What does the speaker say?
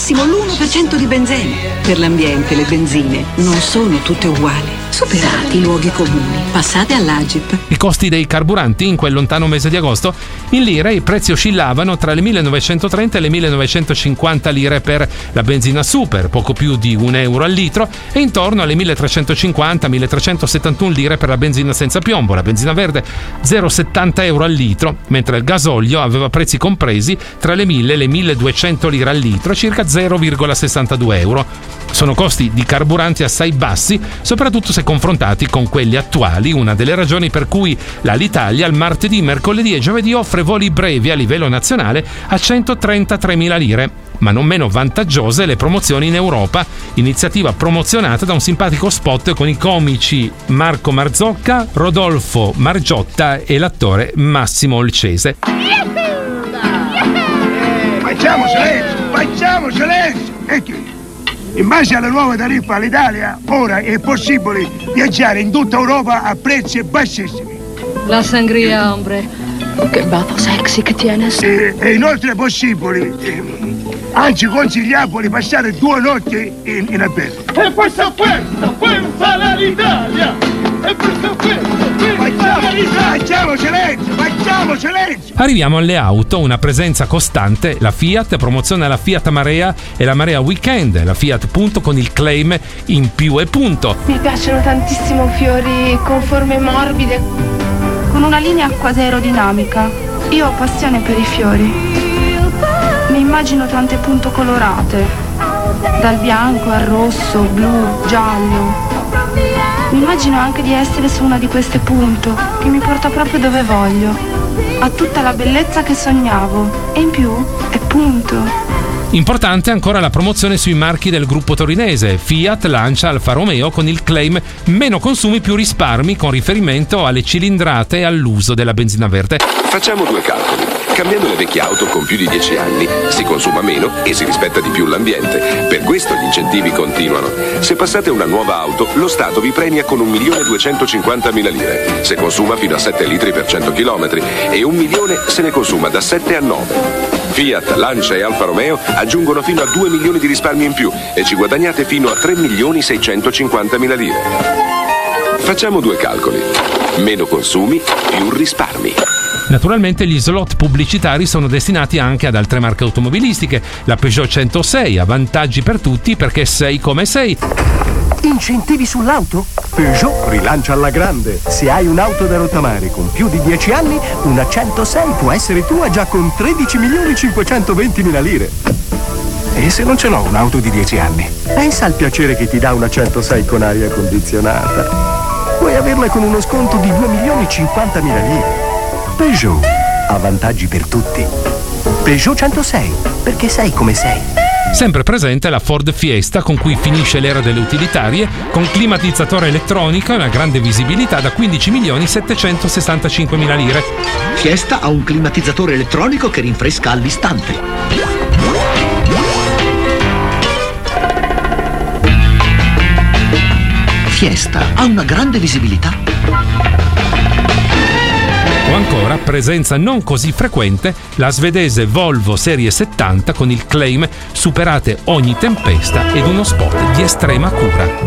massimo l'1% di benzene. Per l'ambiente le benzine non sono tutte uguali. Superati i luoghi comuni, passate all'Agip. I costi dei carburanti in quel lontano mese di agosto, in lire i prezzi oscillavano tra le 1930 e le 1950 lire per la benzina super, poco più di €1 al litro, e intorno alle 1350-1371 lire per la benzina senza piombo, la benzina verde €0,70 al litro, mentre il gasolio aveva prezzi compresi tra le 1000 e le 1200 lire al litro, circa €0,62. Sono costi di carburanti assai bassi, soprattutto se confrontati con quelli attuali, una delle ragioni per cui l'Alitalia il martedì, mercoledì e giovedì offre voli brevi a livello nazionale a 133.000 lire. Ma non meno vantaggiose le promozioni in Europa, iniziativa promozionata da un simpatico spot con i comici Marco Marzocca, Rodolfo Margiotta e l'attore Massimo Olcese. Facciamo silenzio! In base alla nuova tariffa all'Italia, ora è possibile viaggiare in tutta Europa a prezzi bassissimi. La sangria, hombre. Che bato sexy che tienes. E inoltre è possibile, anzi consigliabile, passare 2 notti in albergo. E questa è l'Italia! E questo Facciamo silenzio! Arriviamo alle auto, una presenza costante. La Fiat promoziona la Fiat Marea e la Marea Weekend, la Fiat Punto con il claim in più e punto. Mi piacciono tantissimo fiori con forme morbide, con una linea quasi aerodinamica. Io ho passione per i fiori. Mi immagino tante punto colorate, dal bianco al rosso, blu, giallo. Mi immagino anche di essere su una di queste punto, che mi porta proprio dove voglio. Ha tutta la bellezza che sognavo, e in più è punto. Importante ancora la promozione sui marchi del gruppo torinese. Fiat lancia Alfa Romeo con il claim meno consumi più risparmi, con riferimento alle cilindrate e all'uso della benzina verde. Facciamo 2 calcoli. Cambiando le vecchie auto con più di 10 anni si consuma meno e si rispetta di più l'ambiente. Per questo gli incentivi continuano. Se passate una nuova auto, lo Stato vi premia con 1.250.000 lire se consuma fino a 7 litri per 100 km e 1 milione se ne consuma da 7 a 9. Fiat, Lancia e Alfa Romeo aggiungono fino a 2 milioni di risparmi in più e ci guadagnate fino a 3.650.000 lire. Facciamo 2 calcoli. Meno consumi, più risparmi. Naturalmente gli slot pubblicitari sono destinati anche ad altre marche automobilistiche. La Peugeot 106 ha vantaggi per tutti perché sei come sei. Incentivi sull'auto? Peugeot rilancia alla grande. Se hai un'auto da rottamare con più di 10 anni, una 106 può essere tua già con 13.520.000 lire. E se non ce l'ho un'auto di 10 anni? Pensa al piacere che ti dà una 106 con aria condizionata. Puoi averla con uno sconto di 2.050.000 lire. Peugeot ha vantaggi per tutti. Peugeot 106, perché sei come sei. Sempre presente la Ford Fiesta, con cui finisce l'era delle utilitarie, con climatizzatore elettronico e una grande visibilità da 15.765.000 lire. Fiesta ha un climatizzatore elettronico che rinfresca all'istante. Fiesta ha una grande visibilità. O ancora, presenza non così frequente, la svedese Volvo Serie 70 con il claim superate ogni tempesta ed uno spot di estrema cura.